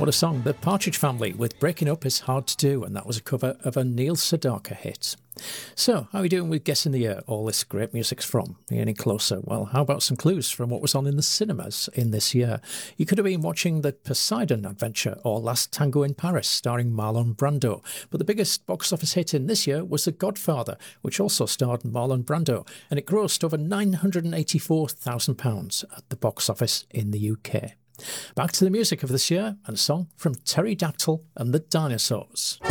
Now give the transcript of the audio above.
What a song. The Partridge Family with Breaking Up Is Hard to Do, and that was a cover of a Neil Sedaka hit. So, how are we doing with guessing the year all this great music's from? Are you any closer? Well, how about some clues from what was on in the cinemas in this year? You could have been watching The Poseidon Adventure or Last Tango in Paris, starring Marlon Brando. But the biggest box office hit in this year was The Godfather, which also starred Marlon Brando, and it grossed over £984,000 at the box office in the UK. Back to the music of this year and a song from Pterodactyl and the Dinosaurs.